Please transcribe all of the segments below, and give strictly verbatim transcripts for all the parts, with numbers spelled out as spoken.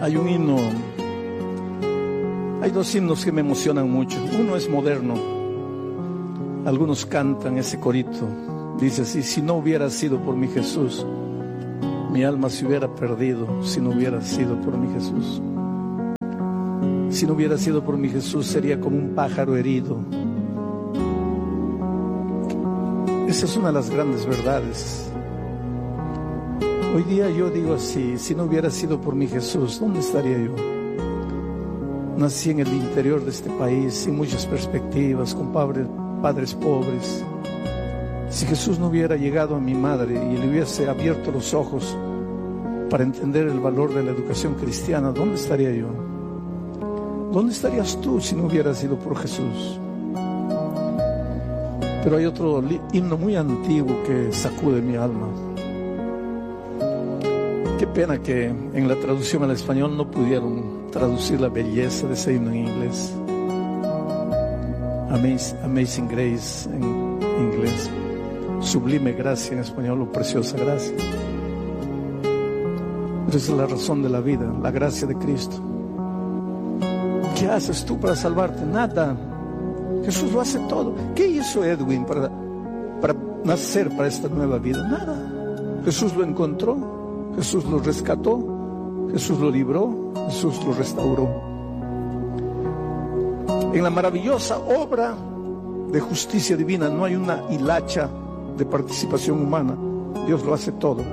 Hay un himno, hay dos himnos que me emocionan mucho. Uno es moderno. Algunos cantan ese corito. Dice así: si no hubiera sido por mi Jesús, mi alma se hubiera perdido. Si no hubiera sido por mi Jesús. Si no hubiera sido por mi Jesús, sería como un pájaro herido. Esa es una de las grandes verdades. Hoy día yo digo así: si no hubiera sido por mi Jesús, ¿dónde estaría yo? Nací en el interior de este país, sin muchas perspectivas, con padres, padres pobres. Si Jesús no hubiera llegado a mi madre y le hubiese abierto los ojos para entender el valor de la educación cristiana, ¿dónde estaría yo? ¿Dónde estarías tú si no hubiera sido por Jesús? Pero hay otro himno muy antiguo que sacude mi alma. Qué pena que en la traducción al español no pudieron traducir la belleza de ese himno en inglés. Amazing, Amazing Grace en inglés. Sublime gracia en español, o preciosa gracia. Pero esa es la razón de la vida, la gracia de Cristo. ¿Qué haces tú para salvarte? Nada. Jesús lo hace todo. ¿Qué hizo Edwin para, para nacer para esta nueva vida? Nada. Jesús lo encontró. Jesús lo rescató, Jesús lo libró, Jesús lo restauró. En la maravillosa obra de justicia divina no hay una hilacha de participación humana. Dios lo hace todo.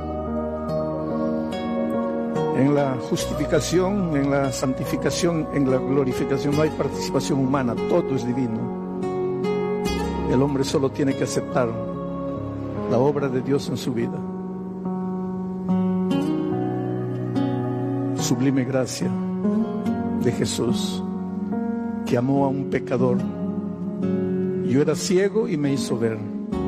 En la justificación, en la santificación, en la glorificación no hay participación humana, todo es divino. El hombre solo tiene que aceptar la obra de Dios en su vida. Sublime gracia de Jesús, que amó a un pecador. Yo era ciego y me hizo ver.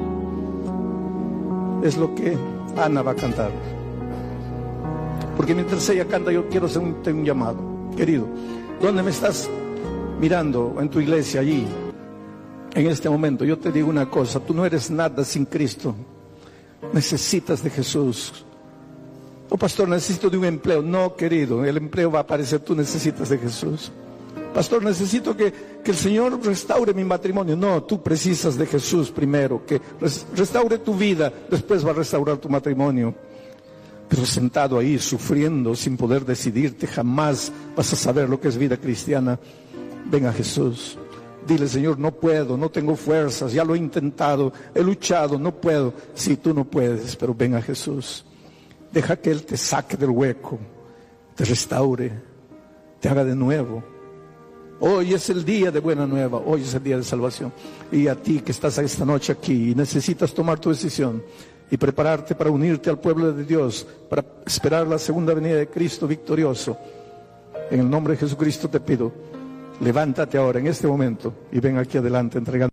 Es lo que Ana va a cantar. Porque mientras ella canta, yo quiero hacer un, un llamado. Querido, ¿dónde me estás mirando? En tu iglesia, allí, en este momento. Yo te digo una cosa: tú no eres nada sin Cristo. Necesitas de Jesús. Oh, pastor, necesito de un empleo. No, querido, el empleo va a aparecer. Tú necesitas de Jesús. Pastor, necesito que, que el Señor restaure mi matrimonio. No, tú precisas de Jesús primero. Que restaure tu vida, después va a restaurar tu matrimonio. Pero sentado ahí, sufriendo, sin poder decidirte, jamás vas a saber lo que es vida cristiana. Ven a Jesús. Dile: Señor, no puedo, no tengo fuerzas, ya lo he intentado, he luchado, no puedo. Sí, tú no puedes, pero ven a Jesús. Deja que Él te saque del hueco, te restaure, te haga de nuevo. Hoy es el día de buena nueva, hoy es el día de salvación. Y a ti que estás esta noche aquí y necesitas tomar tu decisión y prepararte para unirte al pueblo de Dios, para esperar la segunda venida de Cristo victorioso, en el nombre de Jesucristo te pido, levántate ahora en este momento y ven aquí adelante entregando